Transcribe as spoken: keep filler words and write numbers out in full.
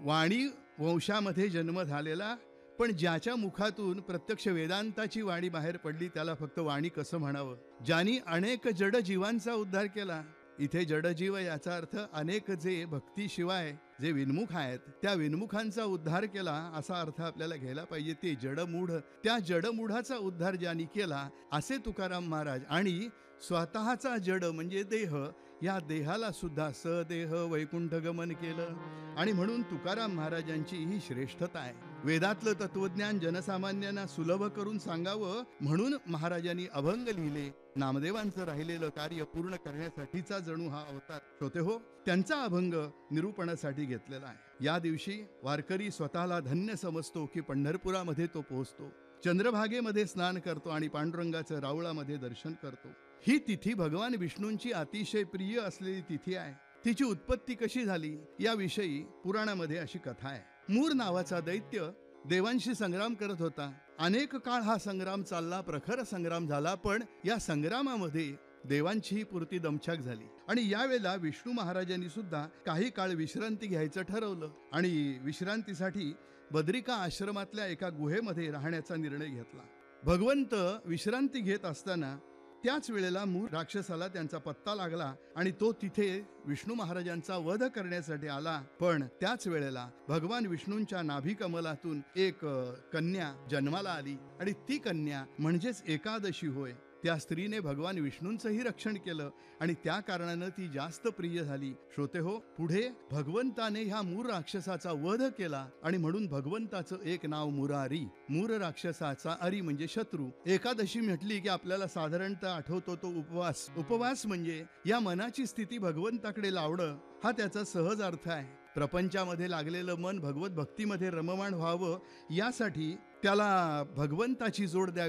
वाणी वंशामध्ये जन्म झालेला, पण ज्याच्या मुखातून प्रत्यक्ष वेदांताची वाणी बाहेर पडली त्याला फक्त वाणी कसं म्हणावं? ज्यांनी अनेक जड जीवांचा उद्धार केला. इथे जडजीव याचा अर्थ अनेक जे भक्तीशिवाय जे विनमुख आहेत त्या विनमुखांचा उद्धार केला असा अर्थ आपल्याला घ्यायला पाहिजे. ते जडमूढ, त्या जडमूढाचा उद्धार ज्यांनी केला असे तुकाराम महाराज. आणि स्वतःचा जड म्हणजे देह, या देहाला सुद्धा सदेह वैकुंठ गमन केलं. आणि म्हणून तुकाराम महाराजांची ही श्रेष्ठता आहे. वेदातलं तत्वज्ञान जनसामान्यांना सुलभ करून सांगावं म्हणून महाराजांनी अभंग लिहिले. नामदेवांचं राहिलेलं कार्य पूर्ण करण्यासाठीचा जणू हा अवतार श्रोते हो, त्यांचा अभंग निरूपणासाठी घेतलेला आहे. या दिवशी वारकरी स्वतःला धन्य समजतो की पंढरपुरामध्ये तो पोहोचतो, चंद्रभागेमध्ये स्नान करतो आणि पांडुरंगाचं रावळामध्ये दर्शन करतो. ही तिथी भगवान विष्णूंची अतिशय प्रिय असलेली तिथी आहे. तिची उत्पत्ती कशी झाली याविषयी पुराणामध्ये अशी कथा आहे. मूर नावाचा दैत्य देवांशी संग्राम करत होता. अनेक काळ हा संग्राम चालला, प्रखर संग्राम झाला. पण या संग्रामामध्ये देवांचीही पुरती दमछाक झाली आणि यावेळेला विष्णू महाराजांनी सुद्धा काही काळ विश्रांती घ्यायचं ठरवलं आणि विश्रांतीसाठी बद्रिका आश्रमातल्या एका गुहेमध्ये राहण्याचा निर्णय घेतला. भगवंत विश्रांती घेत असताना त्याच वेळेला मूर राक्षसाला त्यांचा पत्ता लागला आणि तो तिथे विष्णू महाराजांचा वध करण्यासाठी आला. पण त्याच वेळेला भगवान विष्णूंच्या नाभी कमलातून एक कन्या जन्माला आली आणि ती कन्या म्हणजेच एकादशी होय. त्या स्त्रीने भगवान विष्णूंचंही रक्षण केलं आणि त्या कारणानं ती जास्त प्रिय झाली. श्रोते हो, पुढे भगवंताने ह्या मूर राक्षसाचा वध केला आणि म्हणून भगवंताचं एक नाव मुरारी. मूर राक्षसाचा अरी म्हणजे शत्रू. एकादशी म्हटली की आपल्याला साधारणतः आठवतो तो उपवास. उपवास म्हणजे या मनाची स्थिती भगवंताकडे लावणं हा त्याचा सहज अर्थ आहे. प्रपंचामध्ये लागलेलं मन भगवत भक्तीमध्ये रममाण व्हावं यासाठी त्याला भगवंताची जोड द्यावी